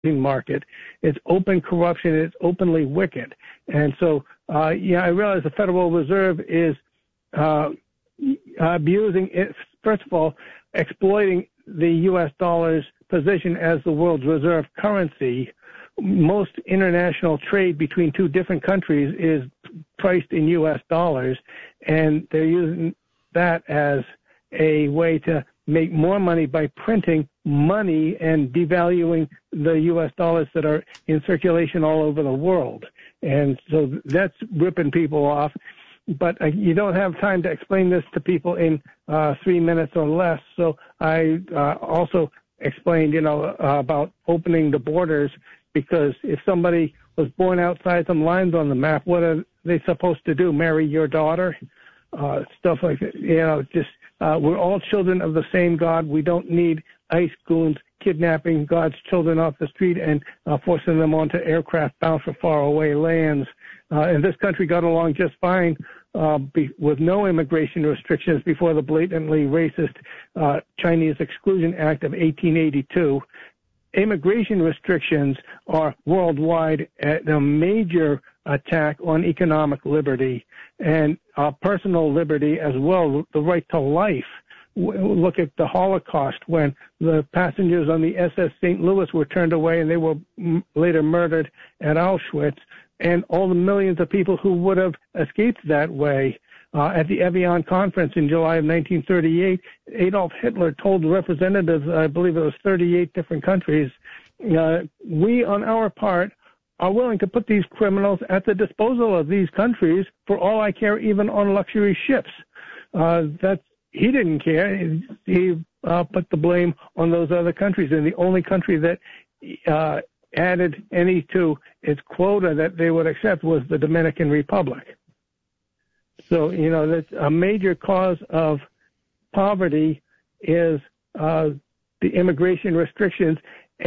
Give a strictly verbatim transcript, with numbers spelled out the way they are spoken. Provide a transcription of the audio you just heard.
market. It's open corruption. It's openly wicked. And so, uh, yeah, I realize the Federal Reserve is uh, abusing it. First of all, exploiting the U S dollar's position as the world's reserve currency. Most international trade between two different countries is priced in U S dollars, and they're using that as a way to make more money by printing money and devaluing the U S dollars that are in circulation all over the world. And so that's ripping people off. But uh, you don't have time to explain this to people in uh, three minutes or less. So I uh, also explained, you know, uh, about opening the borders, because if somebody was born outside some lines on the map, what are they supposed to do? Marry your daughter? Uh, stuff like that. You know, just uh, we're all children of the same God. We don't need ICE goons kidnapping God's children off the street and uh, forcing them onto aircraft bound for faraway lands. Uh, and this country got along just fine uh, be, with no immigration restrictions before the blatantly racist uh, Chinese Exclusion Act of eighteen eighty-two. Immigration restrictions are worldwide a major attack on economic liberty and uh, personal liberty as well, the right to life. Look at the Holocaust, when the passengers on the S S Saint Louis were turned away and they were m- later murdered at Auschwitz, and all the millions of people who would have escaped that way. Uh, at the Evian conference in July of nineteen thirty-eight, Adolf Hitler told representatives, I believe it was thirty-eight different countries, uh, we on our part are willing to put these criminals at the disposal of these countries for all I care, even on luxury ships. Uh, that's, he didn't care. He uh, put the blame on those other countries, and the only country that uh, added any to its quota that they would accept was the Dominican Republic. So, you know, that's a major cause of poverty is uh, the immigration restrictions.